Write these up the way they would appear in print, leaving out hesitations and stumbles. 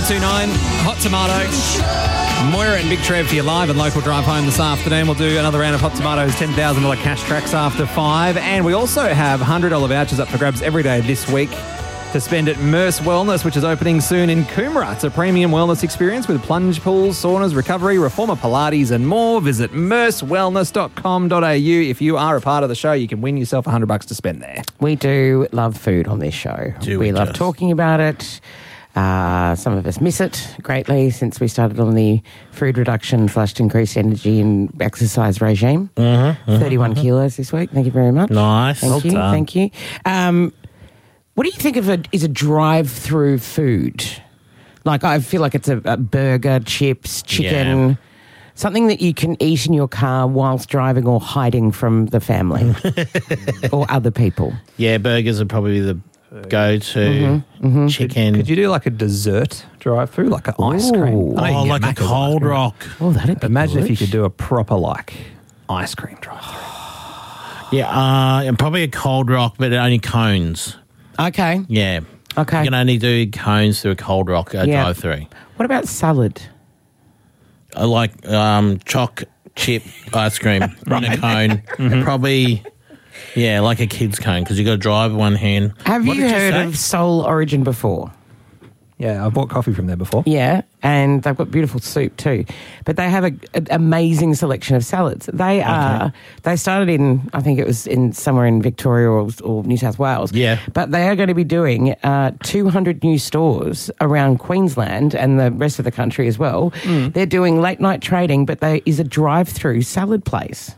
1029, Hot Tomato. Moira and Big Trev for your live and local drive home this afternoon. We'll do another round of Hot Tomatoes $10,000 cash tracks after 5. And we also have $100 vouchers up for grabs every day this week to spend at Merce Wellness, which is opening soon in Coomera. It's a premium wellness experience with plunge pools, saunas, recovery, reformer Pilates and more. Visit mercewellness.com.au. If you are a part of the show, you can win yourself $100 to spend there. We do love food on this show. We love talking about it. Some of us miss it greatly since we started on the food reduction / increased energy and exercise regime. 31 kilos this week. Thank you very much. Nice. Thank you. What do you think of is a drive-through food? Like, I feel like it's a burger, chips, chicken, something that you can eat in your car whilst driving or hiding from the family or other people. Yeah, burgers are probably the go-to. Chicken. Could you do like a dessert drive-through, like an ice cream? Oh, like a cold rock. Oh, that'd be Imagine good. if you could do a proper like ice cream drive-through. Yeah, and probably a cold rock, but only cones. Okay. Yeah. Okay. You can only do cones through a cold rock drive-through. What about salad? I like choc chip ice cream in a cone. Probably, like a kid's cone because you got to drive one hand. Have What you did heard say? of Soul Origin before? Yeah, I bought coffee from there before. Yeah, and they've got beautiful soup too. But they have an amazing selection of salads. They started in, I think it was in somewhere in Victoria or New South Wales. Yeah. But they are going to be doing 200 new stores around Queensland and the rest of the country as well. They're doing late night trading, but there is a drive-through salad place.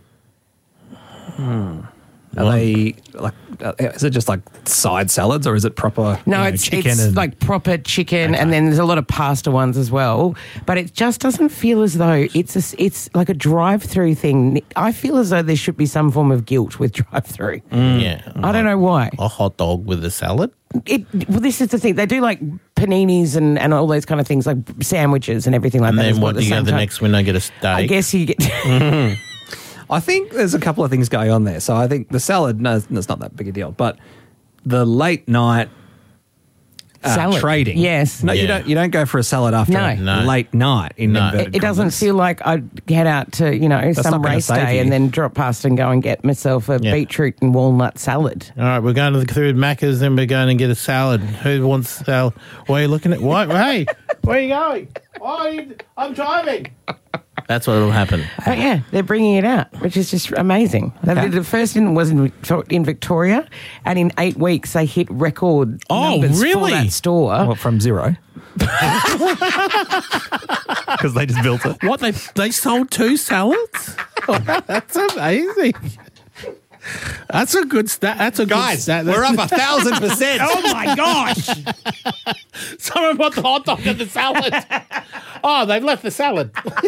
Are they like? Is it just like side salads, or is it proper? No, you know, it's chicken and like proper chicken, and then there's a lot of pasta ones as well. But it just doesn't feel as though it's like a drive-through thing. I feel as though there should be some form of guilt with drive-through. Yeah. I don't know why. A hot dog with a salad? Well, this is the thing. They do like paninis and all those kind of things, like sandwiches and everything like And that. then as well what at do you go same the time. next window get a steak? I guess you get... I think there's a couple of things going on there. So I think the salad, no, it's not that big a deal. But the late night Salad. trading, Yes. no, Yeah. you don't go for a salad after No. late night. In No. inverted It doesn't commas. feel like I'd head out to, not some gonna race save day you. and then drop past and go and get myself a beetroot and walnut salad. All right, we're going through Macca's and we're going to get a salad. Who wants salad? Why are you looking at? What? Hey, where are you going? I'm driving. That's what will happen. But yeah, they're bringing it out, which is just amazing. Okay. The first one was in Victoria, and in 8 weeks they hit record numbers for really? that store. Well, from zero. Because they just built it. What, they sold 2 salads? That's amazing. That's a good stat. That's a good stat. we're up 1,000%. Oh my gosh! Someone put the hot dog in the salad. Oh, they've left the salad.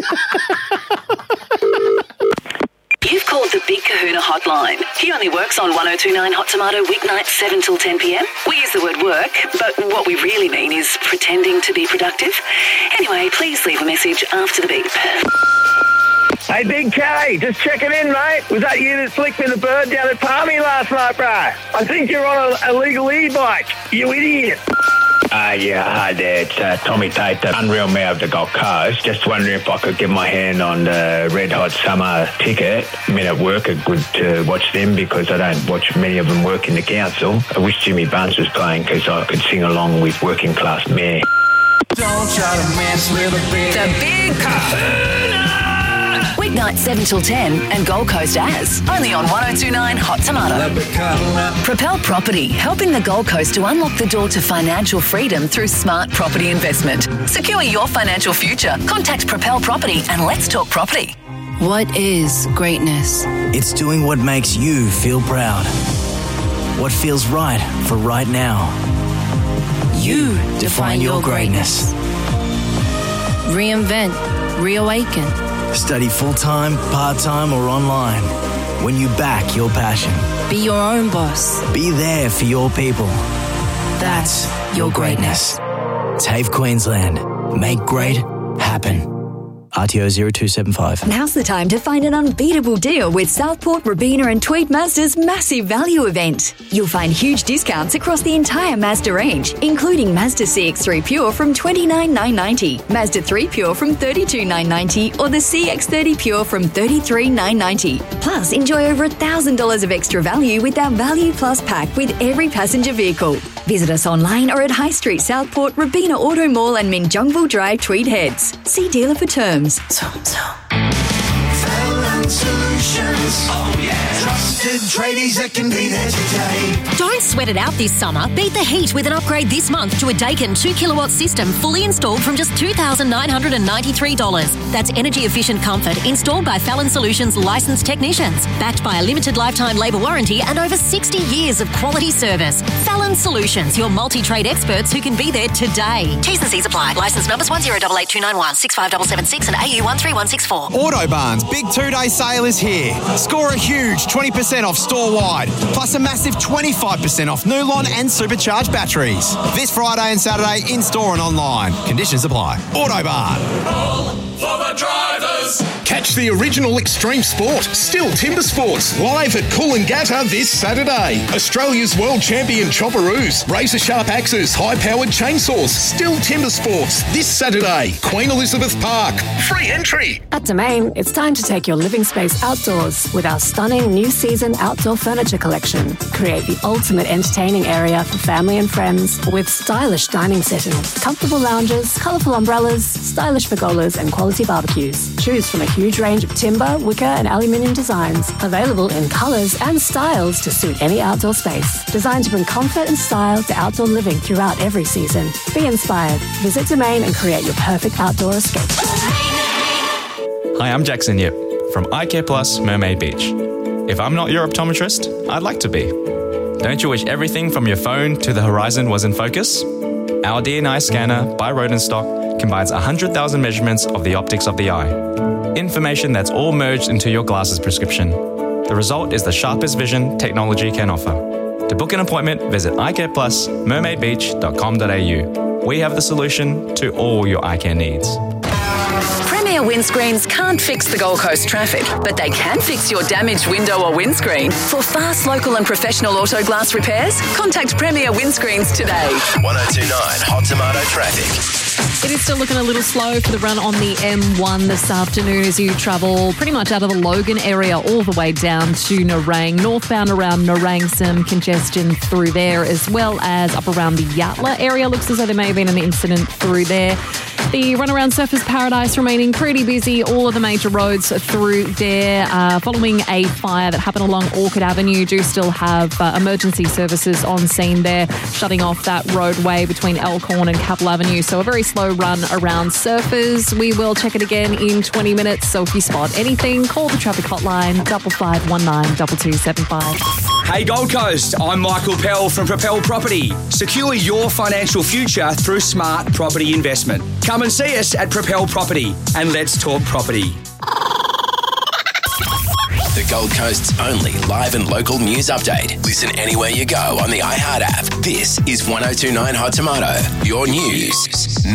You've called the Big Kahuna hotline. He only works on 1029 Hot Tomato weeknights 7 till 10 p.m. We use the word work, but what we really mean is pretending to be productive. Anyway, please leave a message after the beep. Hey, Big K, just checking in, mate. Was that you that flicked me the bird down at Palmy last night, bro? I think you're on a illegal e-bike, you idiot. Yeah, hi there. It's Tommy Tate, the Unreal Mayor of the Gold Coast. Just wondering if I could get my hand on the Red Hot Summer ticket. Men at work are good to watch them because I don't watch many of them work in the council. I wish Jimmy Barnes was playing because I could sing along with Working Class Mayor. Don't try to mess with a big... The Big Kahuna! Weeknights 7 till 10 and Gold Coast as. Only on 1029 Hot Tomato. Propel Property, helping the Gold Coast to unlock the door to financial freedom through smart property investment. Secure your financial future. Contact Propel Property and let's talk property. What is greatness? It's doing what makes you feel proud. What feels right for right now. You define your greatness. Reinvent, reawaken. Study full-time, part-time, or online. When you back your passion. Be your own boss. Be there for your people. That's your greatness. TAFE Queensland. Make great happen. RTO 0275. Now's the time to find an unbeatable deal with Southport, Robina and Tweed Mazda's massive value event. You'll find huge discounts across the entire Mazda range, including Mazda CX-3 Pure from $29,990, Mazda 3 Pure from $32,990 or the CX-30 Pure from $33,990. Plus, enjoy over $1,000 of extra value with our Value Plus pack with every passenger vehicle. Visit us online or at High Street, Southport, Robina Auto Mall and Minjungville Drive, Tweed Heads. See dealer for terms. Fallon Solutions. Oh, yeah. Trusted tradies that can be there today. Don't sweat it out this summer. Beat the heat with an upgrade this month to a Daikin 2kW system fully installed from just $2,993. That's energy-efficient comfort installed by Fallon Solutions licensed technicians, backed by a limited lifetime labour warranty and over 60 years of quality service. Fallon Solutions, your multi-trade experts who can be there today. T's and C's apply. Licence numbers 1088291, 65776 and AU 13164. Autobarn's big 2-day sale is here. Score a huge 20% off store-wide, plus a massive 25% off Nulon and supercharged batteries. This Friday and Saturday in-store and online. Conditions apply. Autobarn. For the drivers. Catch the original extreme sport, Still Timber Sports, live at Coolangatta this Saturday. Australia's world champion chopperoos, razor-sharp axes, high-powered chainsaws, Still Timber Sports this Saturday, Queen Elizabeth Park. Free entry. At Domain, it's time to take your living space outdoors with our stunning new season outdoor furniture collection. Create the ultimate entertaining area for family and friends with stylish dining settings, comfortable lounges, colourful umbrellas, stylish pergolas and quality barbecues. Choose from a huge range of timber, wicker and aluminium designs, available in colours and styles to suit any outdoor space. Designed to bring comfort and style to outdoor living throughout every season. Be inspired. Visit Domain and create your perfect outdoor escape. Hi, I'm Jackson Yip from iCare Plus Mermaid Beach. If I'm not your optometrist, I'd like to be. Don't you wish everything from your phone to the horizon was in focus? Our DNI scanner by Rodenstock combines 100,000 measurements of the optics of the eye. Information that's all merged into your glasses prescription. The result is the sharpest vision technology can offer. To book an appointment, visit icareplusmermaidbeach.com.au. We have the solution to all your eye care needs. Premier windscreens can't fix the Gold Coast traffic, but they can fix your damaged window or windscreen. For fast, local and professional auto glass repairs, contact Premier Windscreens today. 1029 Hot Tomato traffic. It is still looking a little slow for the run on the M1 this afternoon as you travel pretty much out of the Logan area all the way down to Nerang. Northbound around Nerang, some congestion through there, as well as up around the Yatala area. Looks as though there may have been an incident through there. The run around Surfers Paradise remaining pretty busy. All of the major roads through there. Following a fire that happened along Orchard Avenue, do still have emergency services on scene there, shutting off that roadway between Elkhorn and Capel Avenue. So a very slow run around Surfers. We will check it again in 20 minutes. So if you spot anything, call the traffic hotline 5519 2275. Hey Gold Coast, I'm Michael Pell from Propel Property. Secure your financial future through smart property investment. Come and see us at Propel Property and let's talk property. The Gold Coast's only live and local news update. Listen anywhere you go on the iHeart app. This is 1029 Hot Tomato, your news